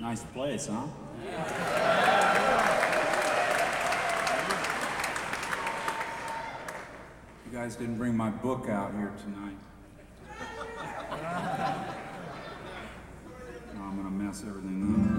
Nice place, huh? You guys didn't bring my book out here tonight. No, I'm gonna mess everything up.